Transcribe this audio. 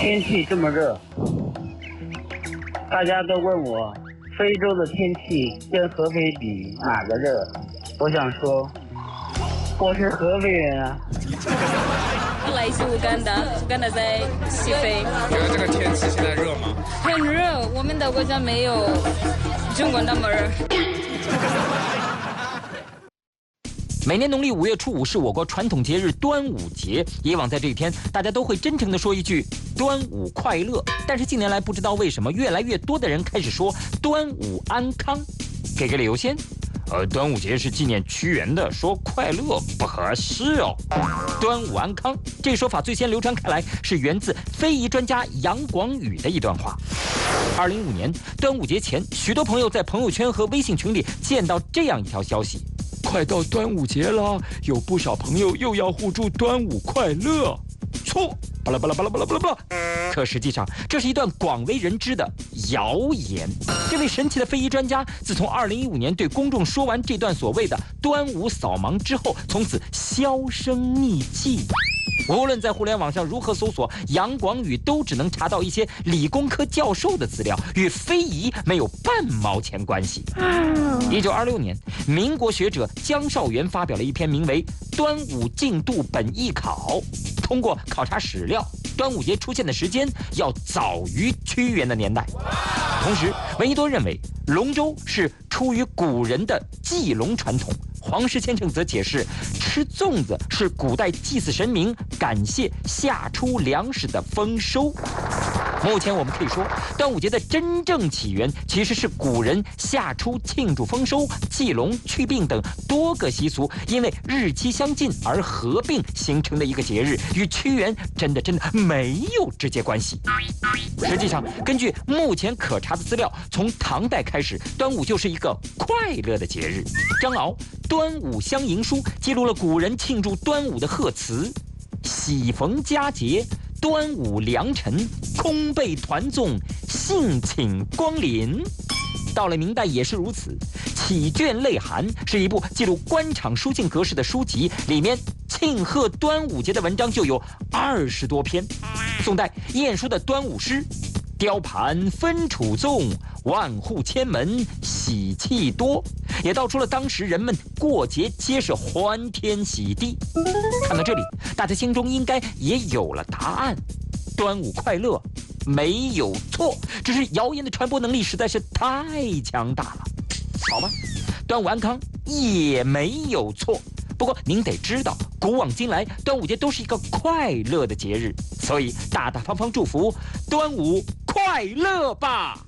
天气这么热，大家都问我，非洲的天气跟合肥比哪个热？我想说，我是合肥人啊。 我来自乌干达，乌干达在西非。 觉得这个天气现在热吗？ 很热，我们的国家没有中国那么热。 每年农历5月初5是我国传统节日端午节，以往在这一天，大家都会真诚地说一句“端午快乐”。但是近年来，不知道为什么，越来越多的人开始说“端午安康”。给个理由先。端午节是纪念屈原的，说快乐不合适哦。端午安康这个说法最先流传开来，是源自非遗专家杨广宇的一段话。2015年端午节前，许多朋友在朋友圈和微信群里见到这样一条消息：快到端午节了，有不少朋友又要互助端午快乐。错，巴拉巴拉巴拉巴拉巴拉巴拉。可实际上，这是一段广为人知的谣言。这位神奇的非遗专家，自从2015年对公众说完这段所谓的端午扫盲之后，从此销声匿迹。无论在互联网上如何搜索，杨广宇都只能查到一些理工科教授的资料，与非遗没有半毛钱关系。1926年，民国学者姜绍元发表了一篇名为《端午进度本议考》。通过考察史料，端午节出现的时间要早于屈原的年代。同时，闻一多认为龙舟是出于古人的祭龙传统。黄石先生则解释，吃粽子是古代祭祀神明，感谢夏出粮食的丰收。目前我们可以说，端午节的真正起源其实是古人夏初庆祝丰收、祭龙、祛病等多个习俗，因为日期相近而合并形成的一个节日，与屈原真的没有直接关系。实际上，根据目前可查的资料，从唐代开始，端午就是一个快乐的节日。张敖《端午相迎书》记录了古人庆祝端午的贺词：喜逢佳节，端午良辰，空被团纵，兴请光临。到了明代也是如此，《启卷类函》是一部记录官场书信格式的书籍，里面庆贺端午节的文章就有20多篇。宋代晏殊的端午诗：雕盘分楚纵，万户千门喜气多，也道出了当时人们过节皆是欢天喜地。看到这里，大家心中应该也有了答案：端午快乐没有错，只是谣言的传播能力实在是太强大了。好吧，端午安康也没有错。不过您得知道，古往今来，端午节都是一个快乐的节日，所以大大方方祝福端午快乐吧。